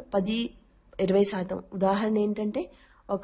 10-20%. ఉదాహరణ ఏంటంటే ఒక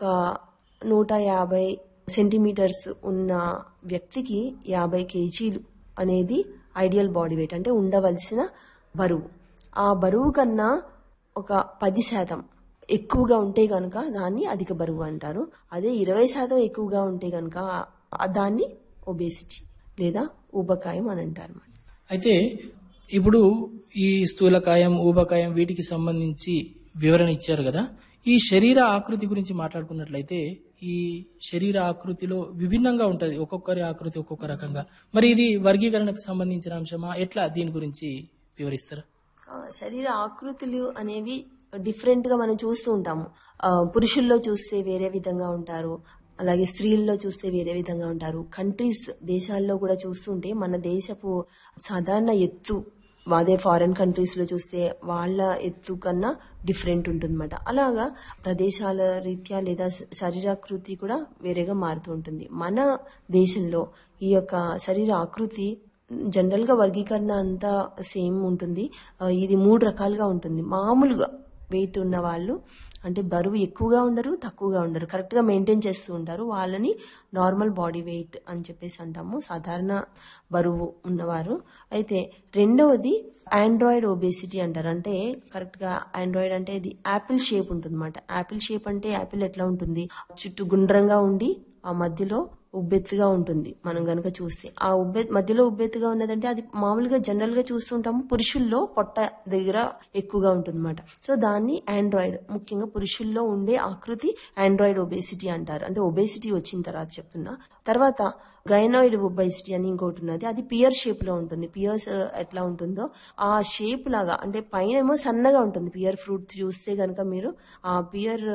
150 సెంటీమీటర్స్ ఉన్న వ్యక్తికి 50 కేజీలు అనేది ఐడియల్ బాడీ వెయిట్, అంటే ఉండవలసిన బరువు. ఆ బరువు కన్నా ఒక 10% ఎక్కువగా ఉంటే కనుక దాన్ని అధిక బరువు అంటారు. అదే 20% ఎక్కువగా ఉంటే కనుక దాన్ని ఒబేసిటీ లేదా ఊబకాయం అని అంటారు. అయితే ఇప్పుడు ఈ స్థూలకాయం, ఊబకాయం వీటికి సంబంధించి వివరణ ఇచ్చారు కదా. ఈ శరీర ఆకృతి గురించి మాట్లాడుకున్నట్లయితే ఈ శరీర ఆకృతిలో విభిన్నంగా ఉంటది, ఒక్కొక్కరి ఆకృతి ఒక్కొక్క రకంగా. మరి ఇది వర్గీకరణకు సంబంధించిన అంశమా, ఎట్లా దీని గురించి వివరిస్తారా? శరీర ఆకృతులు అనేవి డిఫరెంట్ గా మనం చూస్తూ ఉంటాము. పురుషుల్లో చూస్తే వేరే విధంగా ఉంటారు, అలాగే స్త్రీల్లో చూస్తే వేరే విధంగా ఉంటారు. కంట్రీస్, దేశాల్లో కూడా చూస్తుంటే మన దేశపు సాధారణ ఎత్తు అదే ఫారెన్ కంట్రీస్ లో చూస్తే వాళ్ళ ఎత్తు కన్నా డిఫరెంట్ ఉంటుందన్నమాట. అలాగా ప్రదేశాల రీత్యా లేదా శరీరాకృతి కూడా వేరేగా మారుతూ ఉంటుంది. మన దేశంలో ఈ యొక్క శరీర ఆకృతి జనరల్ గా వర్గీకరణ అంతా సేమ్ ఉంటుంది. ఇది 3 రకాలుగా ఉంటుంది. మామూలుగా వెయిట్ ఉన్న వాళ్ళు, అంటే బరువు ఎక్కువగా ఉండరు, తక్కువగా ఉండరు, కరెక్ట్ గా మెయింటైన్ చేస్తూ ఉంటారు, వాళ్ళని నార్మల్ బాడీ వెయిట్ అని చెప్పేసి అంటాము, సాధారణ బరువు ఉన్నవారు. అయితే రెండవది ఆండ్రాయిడ్ ఒబేసిటీ అంటారు. అంటే కరెక్ట్ గా ఆండ్రాయిడ్ అంటే ఇది యాపిల్ షేప్ ఉంటుంది అన్నమాట. యాపిల్ షేప్ అంటే యాపిల్ ఎట్లా ఉంటుంది, చుట్టూ గుండ్రంగా ఉండి ఆ మధ్యలో ఉబ్బెత్తుగా ఉంటుంది. మనం గనక చూస్తే ఆ మధ్యలో ఉబ్బెత్తుగా ఉన్నదంటే అది మామూలుగా జనరల్ గా చూస్తుంటాము, పురుషుల్లో పొట్ట దగ్గర ఎక్కువగా ఉంటుంది అనమాట. సో దాన్ని ఆండ్రాయిడ్, ముఖ్యంగా పురుషుల్లో ఉండే ఆకృతి ఆండ్రాయిడ్ ఒబేసిటీ అంటారు. అంటే ఒబేసిటీ వచ్చిన తర్వాత చెప్తున్నా. తర్వాత గైనాయిడ్ ఒబేసిటీ అని ఇంకోటి ఉన్నది, అది పియర్ షేప్ లో ఉంటుంది. పియర్స్ ఎట్లా ఉంటుందో ఆ షేప్ లాగా, అంటే పైన ఏమో సన్నగా ఉంటుంది. పియర్ ఫ్రూట్ చూస్తే గనక మీరు ఆ పియర్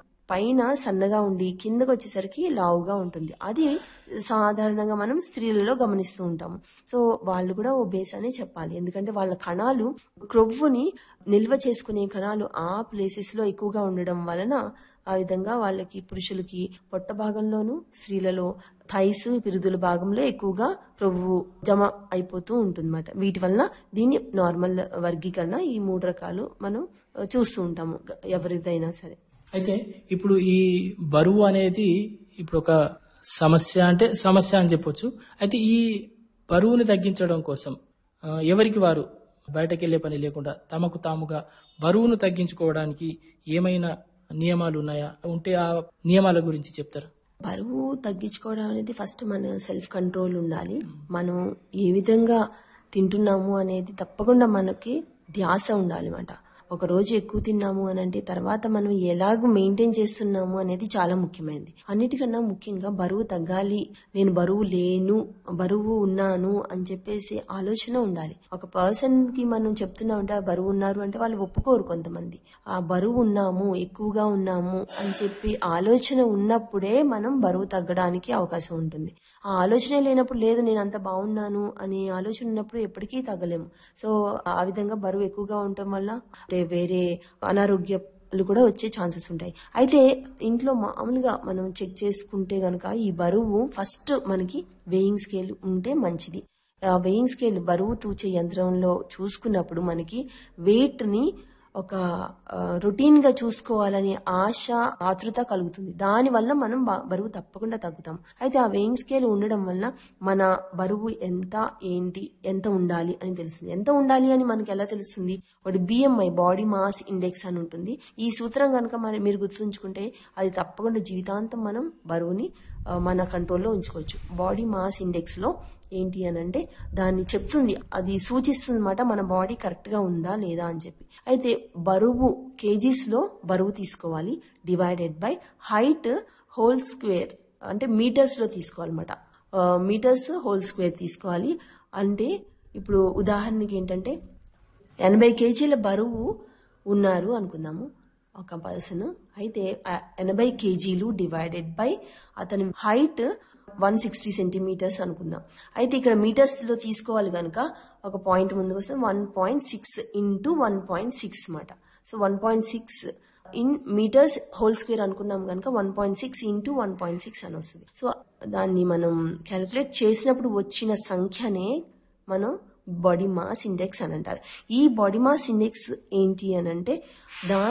పైన సన్నగా ఉండి కిందకు వచ్చేసరికి లావుగా ఉంటుంది. అది సాధారణంగా మనం స్త్రీలలో గమనిస్తూ ఉంటాము. సో వాళ్ళు కూడా ఒబేస్ అనే చెప్పాలి, ఎందుకంటే వాళ్ళ కణాలు, క్రొవ్వుని నిల్వ చేసుకునే కణాలు ఆ ప్లేసెస్ లో ఎక్కువగా ఉండడం వలన ఆ విధంగా వాళ్ళకి, పురుషులకి పొట్ట భాగంలోను, స్త్రీలలో థైస్, పిరుదుల భాగంలో ఎక్కువగా క్రొవ్వు జమ అయిపోతూ ఉంటుందన్నమాట. వీటి వలన దీన్ని నార్మల్ వర్గీకరణ ఈ 3 రకాలు మనం చూస్తూ ఉంటాము ఎవరిదైనా సరే. అయితే ఇప్పుడు ఈ బరువు అనేది ఇప్పుడు ఒక సమస్య, అంటే సమస్య అని చెప్పొచ్చు. అయితే ఈ బరువుని తగ్గించడం కోసం ఎవరికి వారు బయటకెళ్లే పని లేకుండా తమకు తాముగా బరువును తగ్గించుకోవడానికి ఏమైనా నియమాలు ఉన్నాయా? ఉంటే ఆ నియమాల గురించి చెప్తారా? బరువు తగ్గించుకోవడం అనేది ఫస్ట్ మన సెల్ఫ్ కంట్రోల్ ఉండాలి. మనం ఏ విధంగా తింటున్నాము అనేది తప్పకుండా మనకి ధ్యాస ఉండాలి అన్నమాట. ఒక రోజు ఎక్కువ తిన్నాము అని అంటే తర్వాత మనం ఎలాగ మెయింటైన్ చేస్తున్నాము అనేది చాలా ముఖ్యమైనది. అన్నిటికన్నా ముఖ్యంగా బరువు తగ్గాలి, నేను బరువు లేను, బరువు ఉన్నాను అని చెప్పేసి ఆలోచన ఉండాలి. ఒక పర్సన్ కి మనం చెప్తున్నామంటే ఆ బరువు ఉన్నారు అంటే వాళ్ళు ఒప్పుకోరు కొంతమంది. ఆ బరువు ఉన్నాము, ఎక్కువగా ఉన్నాము అని చెప్పి ఆలోచన ఉన్నప్పుడే మనం బరువు తగ్గడానికి అవకాశం ఉంటుంది. ఆ ఆలోచనే లేనప్పుడు, లేదు నేను అంత బాగున్నాను అనే ఆలోచన ఉన్నప్పుడు ఎప్పటికీ తగ్గలేము. సో ఆ విధంగా బరువు ఎక్కువగా ఉండటం వల్ల వేరే అనారోగ్యాలు కూడా వచ్చే ఛాన్సెస్ ఉంటాయి. అయితే ఇంట్లో మామూలుగా మనం చెక్ చేసుకుంటే గనక ఈ బరువు ఫస్ట్ మనకి వెయింగ్ స్కేల్ ఉంటే మంచిది. వెయింగ్ స్కేల్, బరువు తూచే యంత్రంలో చూసుకున్నప్పుడు మనకి వెయిట్ ని ఒక రొటీన్ గా చూసుకోవాలని ఆశ, ఆతృత కలుగుతుంది. దాని వల్ల మనం బరువు తప్పకుండా తగ్గుతాం. అయితే ఆ వెయింగ్ స్కేల్ ఉండడం వల్ల మన బరువు ఎంత, ఏంటి, ఎంత ఉండాలి అని తెలుస్తుంది. ఎంత ఉండాలి అని మనకి ఎలా తెలుస్తుంది? ఒకటి BMI, బాడీ మాస్ ఇండెక్స్ అని ఉంటుంది. ఈ సూత్రం కనుక మీరు గుర్తుంచుకుంటే అది తప్పకుండా జీవితాంతం మనం బరువుని మన కంట్రోల్లో ఉంచుకోవచ్చు. బాడీ మాస్ ఇండెక్స్ లో ఏంటి అని అంటే దాన్ని చెప్తుంది, అది సూచిస్తుంది అన్నమాట మన బాడీ కరెక్ట్ గా ఉందా లేదా అని చెప్పి. అయితే బరువు కేజీస్ లో బరువు తీసుకోవాలి, divided by height whole square, అంటే మీటర్స్ లో తీసుకోవాలన్నమాట. మీటర్స్ హోల్ స్క్వేర్ తీసుకోవాలి. అంటే ఇప్పుడు ఉదాహరణకి ఏంటంటే 80 కేజీల బరువు ఉన్నారు అనుకుందాము ఒక పర్సన్. అయితే 80 కేజీలు డివైడెడ్ బై అతని హైట్ 160 సెంటీమీటర్స్ అనుకుందాం. అయితే ఇక్కడ మీటర్స్ లో తీసుకోవాలి కనుక ఒక పాయింట్ ముందుకు వస్తే 1.6 ఇంటూ 1.6 అన్నమాట. So 1.6 in metres whole square అనుకున్నాం కనుక 1.6 ఇంటూ 1.6 అని వస్తుంది. సో దాన్ని మనం క్యాలిక్యులేట్ చేసినప్పుడు వచ్చిన సంఖ్యనే మనం బాడీ మాస్ ఇండెక్స్ అని అంటారు. ఈ బాడీ మాస్ ఇండెక్స్ ఏంటి అని అంటే